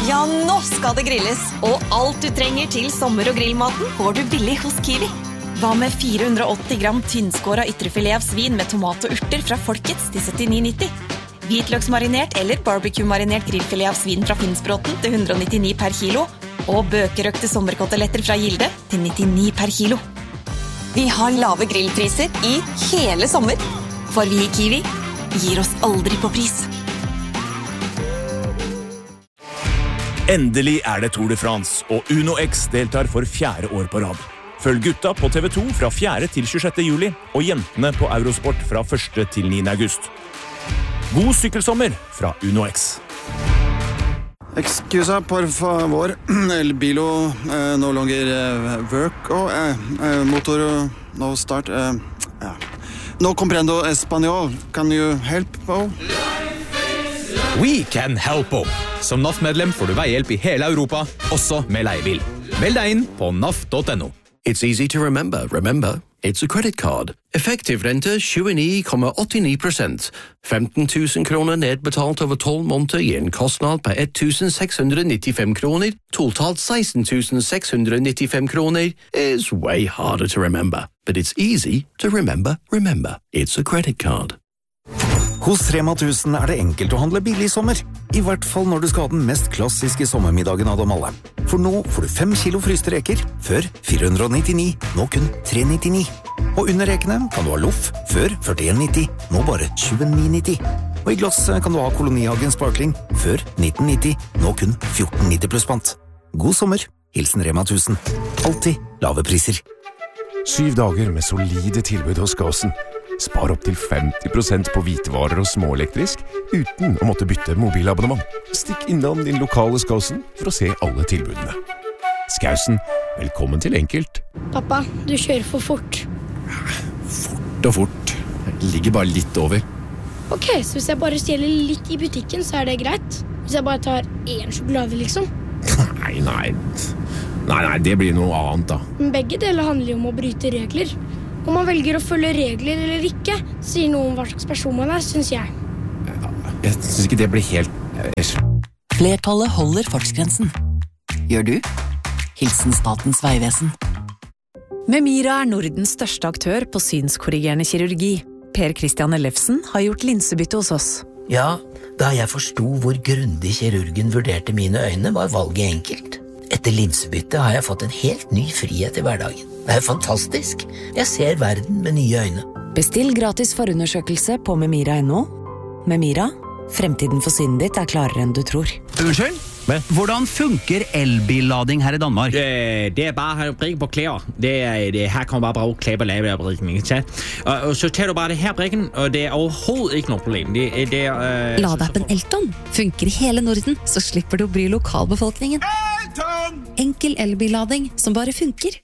Ja, nå skal det grilles, og alt du trenger til sommer- og grillmaten får du billig hos Kiwi. Hva med 480 gram tynnskåret ytrefilet av svin med tomat og urter fra Folkets til 79,90? Hvitløksmarinert eller barbecue-marinert grillfilet av svin fra Finnsbråten til 199 per kilo, og bøkerøkte sommerkoteletter fra Gilde til 99 per kilo. Vi har lave grillpriser i hele sommer, for vi i Kiwi gir oss aldri på pris. Endelig det Tour de France, og Uno X deltar for 4. år på rad. Følg gutta på TV2 fra 4. til 26. juli, og jentene på Eurosport fra 1. til 9. august. God sykkelsommer fra Uno X. Excusa, por favor. El bilo no longer work. Motor no start. No comprendo español. Can you help? We can help. Som NAF-medlem får du veihjelp i hele Europa, også med leiebil. Meld deg inn på naf.no. It's easy to remember. Remember, it's a credit card. Effektiv rente 29,89%. 15 000 kroner nedbetalt over 12 måneder gir en kostnad på 1,695 kroner. Totalt 16,695 kroner is way harder to remember. But it's easy to remember. Remember, it's a credit card. Hos Rema 1000 det enkelt å handle billig i sommer. I hvert fall når du skal ha den mest klassiske sommermiddagen av dem alle. For nå får du 5 kilo fryste reker, før 499, nå kun 399. Og under rekene kan du ha loff, før 41,90, nå bare 29,90. Og i glass kan du ha Kolonihagen Sparkling, før 1990, nå kun 14,90 pluss pant. God sommer, hilsen Rema 1000. Alltid lave priser. 7 dager med solide tilbud hos Gåsen. Spar opp til 50% på hvitevarer og småelektrisk, uten å måtte bytte mobilabonnement. Stikk innom din lokale Skausen for å se alle tilbudene. Skausen, velkommen til Enkelt. Pappa, du kjører for fort. Fort og fort. Jeg ligger bare litt over. Ok, så hvis jeg bare stjeler litt i butikken, så det greit? Hvis jeg bare tar 1 sjokolade, liksom? Nei, det blir noe annet da. Men begge deler handler jo om å bryte regler. Om man velger å følge regler eller ikke, sier noe om hva slags person man synes jeg. Jeg synes ikke det blir helt... Flertallet holder fartsgrensen. Gjør du? Hilsen Statens vegvesen. Memira Nordens største aktør på synskorrigerende kirurgi. Per Christian Ellefsen har gjort linsebytte hos oss. Ja, da jeg forstod hvor grundig kirurgen vurderte mine øyne, var valget enkelt. Etter linsebytte har jeg fått en helt ny frihet i hverdagen. Det fantastisk. Jeg ser verden med nye øyne. Bestill gratis forundersøkelse på memira.no. Memira, fremtiden for synet ditt klarere enn du tror. Unnskyld? Hvordan funker elbillading her i Danmark? Det bare å brikke på klær. Her kan man bare bruke klær på lave brikken. Og så tar du bare det her brikken, og det overhovedet ikke noe problem. Ladeappen Elton funker i hele Norden, så slipper du å bry lokalbefolkningen. Enkel elbillading som bare funker.